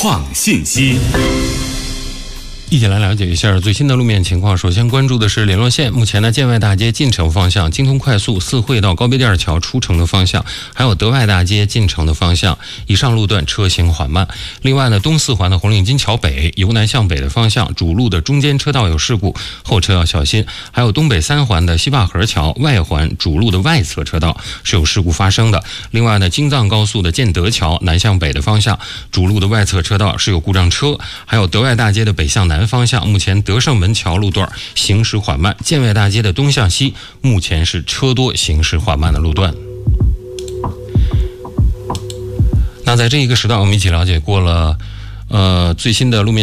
况信息。 一起来了解一下最新的路面情况。首先关注的是联络线，目前呢，建外大街进城方向、京通快速四惠到高碑店桥出城的方向，还有德外大街进城的方向，以上路段车行缓慢。另外呢，东四环的红领巾桥北由南向北的方向，主路的中间车道有事故，后车要小心。还有东北三环的西坝河桥外环主路的外侧车道是有事故发生的。另外呢，京藏高速的建德桥南向北的方向，主路的外侧车道是有故障车。还有德外大街的北向南方向，目前德胜门桥路段行驶缓慢，建外大街的东向西目前是车多行驶缓慢的路段。那在这一个时段，我们一起了解过了最新的路面